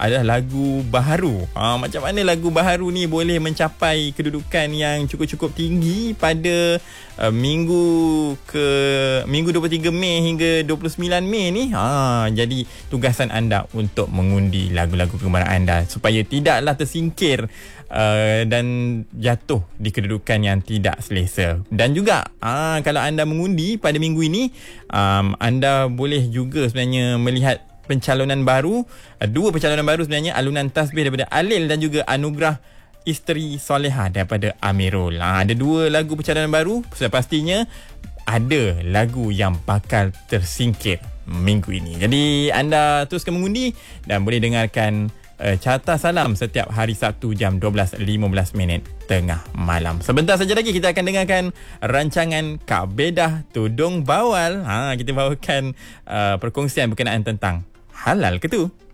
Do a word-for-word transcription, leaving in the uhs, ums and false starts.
adalah lagu baharu. Ha, macam mana lagu baharu ni boleh mencapai kedudukan yang cukup-cukup tinggi pada uh, minggu ke minggu dua puluh tiga Mei hingga dua puluh sembilan Mei ni. Ha, jadi tugasan anda untuk mengundi lagu-lagu kegemaran anda supaya tidaklah tersingkir uh, dan jatuh di kedudukan yang tidak selesa. Dan juga uh, kalau anda mengundi pada minggu ini, um, anda boleh juga sebenarnya melihat pencalonan baru, uh, dua pencalonan baru sebenarnya, alunan tasbih daripada Alil dan juga Anugerah Isteri Soleha daripada Amirul. Ha, ada dua lagu pencalonan baru. Pastinya ada lagu yang bakal tersingkir minggu ini. Jadi anda teruskan mengundi dan boleh dengarkan uh, Carta Salam setiap hari Sabtu jam dua belas lima belas minit tengah malam. Sebentar saja lagi kita akan dengarkan rancangan Kak Bedah Tudung Bawal. Ha, kita bawakan uh, perkongsian berkenaan tentang halal ke tu.